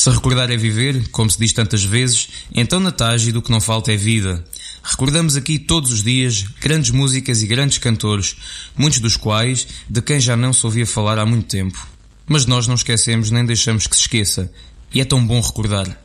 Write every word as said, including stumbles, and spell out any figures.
Se recordar é viver, como se diz tantas vezes, então na Tágide o que não falta é vida. Recordamos aqui todos os dias grandes músicas e grandes cantores, muitos dos quais de quem já não se ouvia falar há muito tempo. Mas nós não esquecemos nem deixamos que se esqueça, e é tão bom recordar.